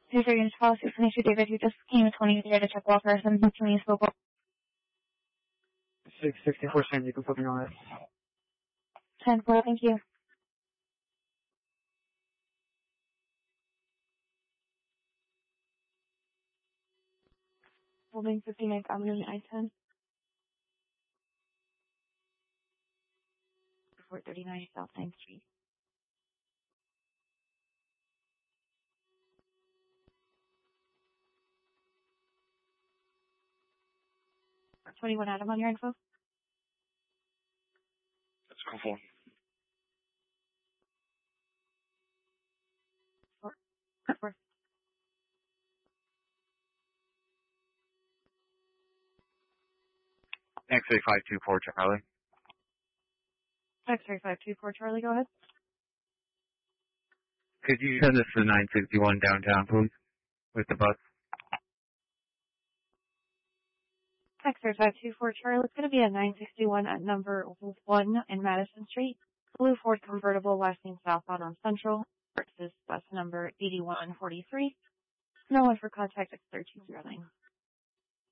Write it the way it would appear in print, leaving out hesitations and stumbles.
Here's your unit policy for Mr. David, who just came to 20 here to check welfare. Some community spoke. 664 San, you can put me on it. 10-4, thank you. Holding 59th Avenue and I-10. 439 South 9th Street. 21 Adam on your info. That's cool for. 4. X-ray 524 Charlie. X-ray 524 Charlie, go ahead. Could you send this to 961 downtown, please? With the bus. X-ray 524 Charlie, it's going to be at 961 at number 1 in Madison Street. Blue Ford convertible, last name southbound on Central. Versus bus number 8143. No one for contact at 1309.